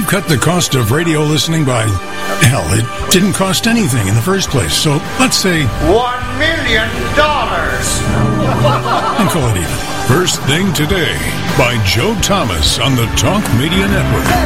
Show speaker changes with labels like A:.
A: cut the cost of radio listening by, hell, it didn't cost anything in the first place. So let's say
B: $1 million.
A: And call it even. First Thing Today by Joe Thomas on the Talk Media Network.